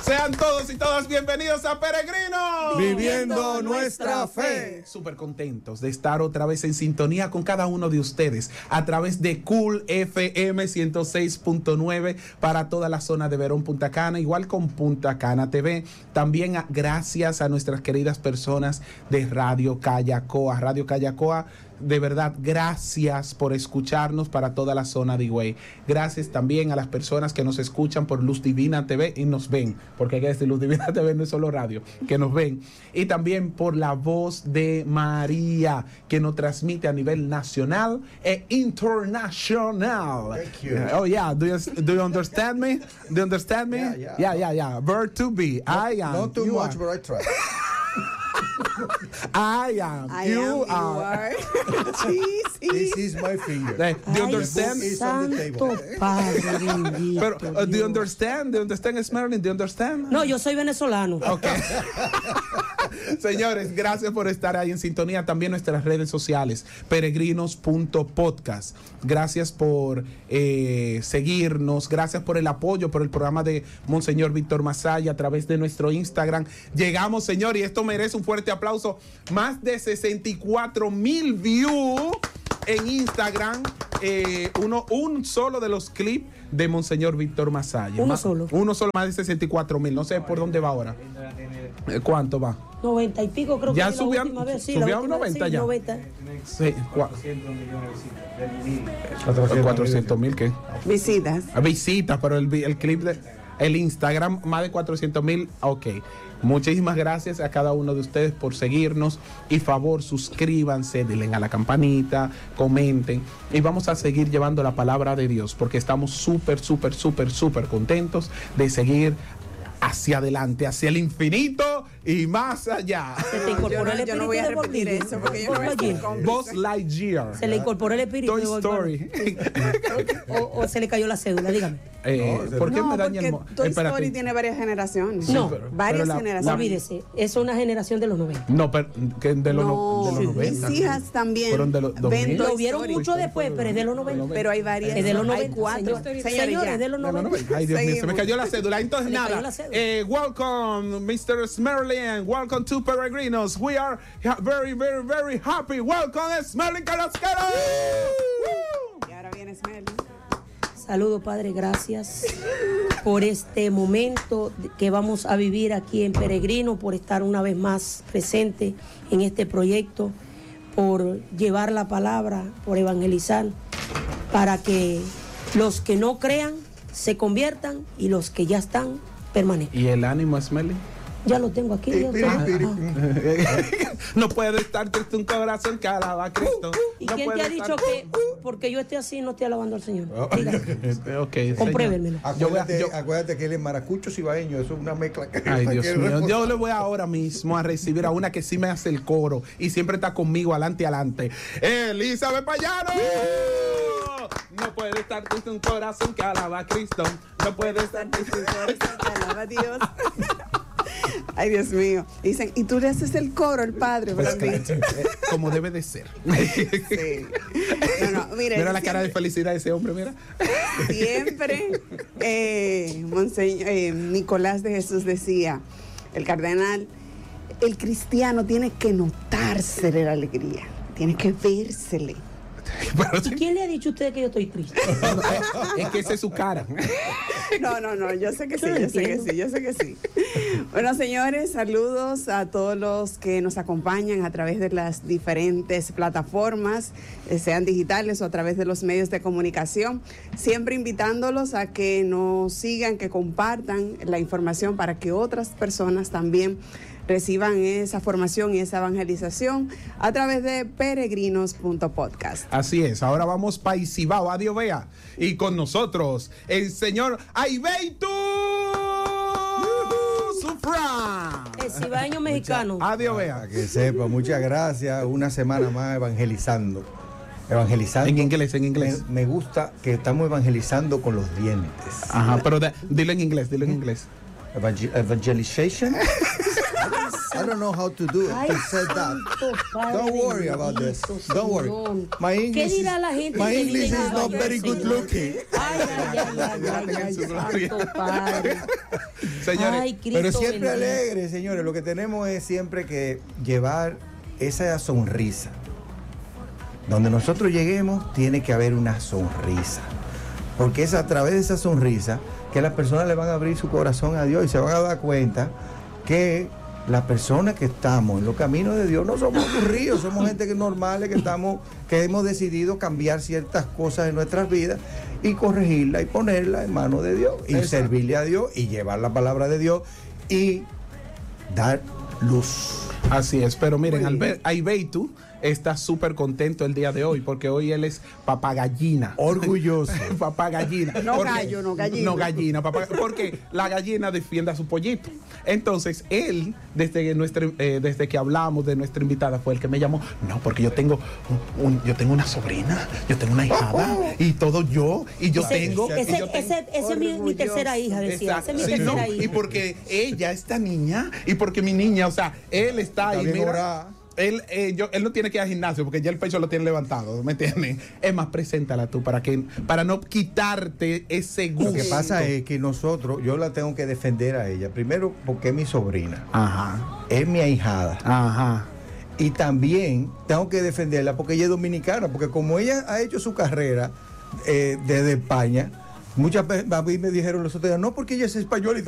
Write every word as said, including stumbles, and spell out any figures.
Sean todos y todas bienvenidos a Peregrinos Viviendo Nuestra Fe. Súper contentos de estar otra vez en sintonía con cada uno de ustedes a través de Cool F M ciento seis punto nueve para toda la zona de Verón, Punta Cana, igual con Punta Cana T V. También a, gracias a nuestras queridas personas de Radio Callacoa. Radio Callacoa, de verdad, gracias por escucharnos para toda la zona de Higüey. Gracias también a las personas que nos escuchan por Luz Divina T V y nos ven, porque hay que decir, Luz Divina T V no es solo radio, que nos ven. Y también por La Voz de María, que nos transmite a nivel nacional e internacional. Thank you. Oh yeah, do you, do you understand me? Do you understand me? Yeah, yeah. yeah, yeah. yeah. Verb to be. Not, I am. not too you much, are. but I try. I am. I you am, are. you are. Sí, sí. This is my finger. Eh, do you Ay, understand? Is on the table. Santo Padre bendito. Pero, uh, do you Dios. understand? Do you understand, Esmeralda? Do you understand? No, yo soy venezolano. Ok. Señores, gracias por estar ahí en sintonía. También nuestras redes sociales, peregrinos punto podcast. Gracias por eh, seguirnos. Gracias por el apoyo, por el programa de Monseñor Víctor Masaya a través de nuestro Instagram. Llegamos, señor, y esto merece un fuerte aplauso. Más de sesenta y cuatro mil views en Instagram. Eh, uno, un solo de los clips de Monseñor Víctor Masaya. Uno Más- solo. Uno solo, más de sesenta y cuatro mil. No sé por dónde va ahora. Eh, ¿Cuánto va? noventa y pico creo Ya que fue subió- la última vez. Sí, subió la a última vez, noventa sí, ya. noventa. Sí, cuatrocientos mil, ¿qué? Visitas. Visitas, pero el, vi- el clip de el Instagram, más de cuatrocientos mil. Ok. Muchísimas gracias a cada uno de ustedes por seguirnos y favor suscríbanse, denle a la campanita, comenten y vamos a seguir llevando la palabra de Dios porque estamos súper, súper, súper, súper contentos de seguir hacia adelante, hacia el infinito y más allá. Se te incorporó el Yo no- yo no voy a espíritu de repetir Bordillo. eso, porque yo no voy a Oye, ser cómplice. Buzz Lightyear. se le incorporó el espíritu Toy de Bordillo. Story. o, o se le cayó la cédula, dígame. Eh, No, ¿Por qué No, me daña el porque mo- Toy Espérate. Story tiene varias generaciones. No, pero- varias pero la- generaciones. Olvídese, eso es una generación de los noventa. No, pero que de los, no, No, de los noventa. mis hijas también Fueron de los dos ven mil. Toy Lo vieron Story. mucho después, pero es de los noventa. Pero hay varias. Es de los hay noventa. cuatro. señor. Señores, Señor, ya. es de los No, no, no. noventa. Ay, Dios mío, se me Seguimos. cayó la cédula. Entonces, Se le cayó nada. la cédula. Eh, welcome, mister Smerlin. Welcome to Peregrinos. We are ha- very, very, very happy. Welcome, Smerlin Carrasquero. Y ahora viene Smelly. Saludos, Padre, gracias por este momento que vamos a vivir aquí en Peregrino, por estar una vez más presente en este proyecto, por llevar la palabra, por evangelizar, para que los que no crean se conviertan y los que ya están permanezcan. ¿Y el ánimo, Smerlin? Ya lo tengo aquí. ya Piri, está. piri. Ah. No puede estar triste un corazón que alaba a Cristo. ¿Y No quién te puede ha estar- dicho que porque yo esté así no estoy alabando al Señor? Dígame. Eh, Ok, señor. Compruébenmelo. Yo voy a- Acuérdate, yo- acuérdate que él es maracucho cibaeño, eso es una mezcla. que- Ay, Dios que- mío. Yo le voy ahora mismo a recibir a una que sí me hace el coro y siempre está conmigo adelante, adelante. Elizabeth Payano. No puede estar triste un corazón que alaba a Cristo. No puede estar triste un corazón. Alaba a Dios. Ay, Dios mío. Dicen, y tú le haces el coro al padre, Pues ¿verdad? claro, eh, como debe de ser. Sí. No, no, mire, Mira la cara de siempre- felicidad de ese hombre, mira. Siempre, eh, Monseñor, eh, Nicolás de Jesús decía, el cardenal, el cristiano tiene que notársele la alegría, tiene que vérsele. Pero ¿Y sí, quién le ha dicho a usted que yo estoy triste? no, eh, es que esa es su cara. No, no, no, yo sé que sí, Yo lo yo sé que entiendo. sí, yo sé que sí. Bueno, señores, saludos a todos los que nos acompañan a través de las diferentes plataformas, eh, sean digitales o a través de los medios de comunicación, siempre invitándolos a que nos sigan, que compartan la información para que otras personas también reciban esa formación y esa evangelización a través de peregrinos punto podcast. Así es, ahora vamos para Isibao, adiós vea. Y con nosotros, el señor Aibeitu Sufran. El cibaeño mexicano. Adiós Para vea. que sepa, muchas gracias. Una semana más evangelizando. Evangelizando. En inglés, en inglés. Me, me gusta que estamos evangelizando con los dientes. Ajá, pero de- dilo en inglés, dilo en inglés. Evangel- evangelization. I don't know how to do it. Ay, to set that. santo Padre Don't worry about this. bendito, Don't worry. Señor. My ¿Qué English dirá is- la gente my que English vive en is Nueva not York, very good Señor? looking. Ay, ay, ay, ay, ay, ay, santo Padre. Señores, Ay, Cristo Pero siempre bendito. alegre, señores. Lo que tenemos es siempre que llevar esa sonrisa. Donde nosotros lleguemos, tiene que haber una sonrisa. Porque es a través de esa sonrisa que las personas le van a abrir su corazón a Dios y se van a dar cuenta que las personas que estamos en los caminos de Dios no somos aburridos, somos gente que normales, que estamos, que hemos decidido cambiar ciertas cosas en nuestras vidas y corregirla y ponerla en manos de Dios y Exacto. servirle a Dios y llevar la palabra de Dios y dar luz. Así es, pero miren, Muy bien. Albert Aibeitu está súper contento el día de hoy porque hoy él es papá gallina. Orgulloso. Papá gallina. No Porque- gallo, no gallina. No gallina, papá, porque la gallina defiende a su pollito. Entonces, él, desde que, nuestra, eh, desde que hablamos de nuestra invitada, fue el que me llamó. No, porque yo tengo, un, un- yo tengo una sobrina, yo tengo una hijada, y todo yo, y yo Ese- tengo... y Ese, yo tengo- ese, ese es mi, mi tercera hija, decía. Esa es mi Sí, tercera no, hija. y porque ella, esta niña, y porque mi niña, o sea, él está ahí, bien mira, orada. él, eh, yo, él no tiene que ir al gimnasio porque ya el pecho lo tiene levantado, ¿me entiendes? Es más, preséntala tú para que para no quitarte ese gusto. Lo que pasa es que nosotros, yo la tengo que defender a ella. Primero, porque es mi sobrina, Ajá, es mi ahijada. ajá. Y también tengo que defenderla porque ella es dominicana, porque como ella ha hecho su carrera eh, desde España, muchas veces a mí me dijeron los otros días, no porque ella es española y